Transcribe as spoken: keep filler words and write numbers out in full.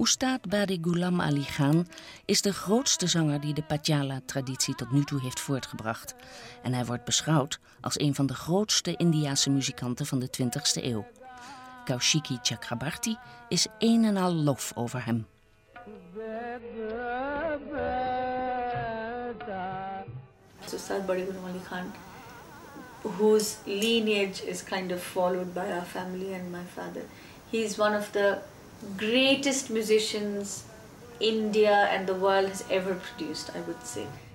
Oestad Badi Ghulam Ali Khan is de grootste zanger die de Patiala-traditie tot nu toe heeft voortgebracht. En hij wordt beschouwd als een van de grootste Indiase muzikanten van de twintigste eeuw. Kaushiki Chakrabarti is een en al lof over hem. Ustad Badi Ghulam Ali Khan, whose lineage is kind of followed by our family and my father. He's one of the greatest musicians India and the world has ever produced, I would say.